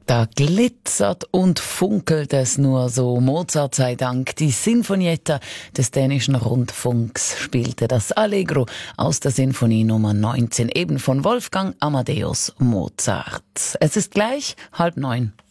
Da glitzert und funkelt es nur so. Mozart sei Dank. Die Sinfonietta des dänischen Rundfunks spielte das Allegro aus der Sinfonie Nummer 19, eben von Wolfgang Amadeus Mozart. Es ist gleich 8:30.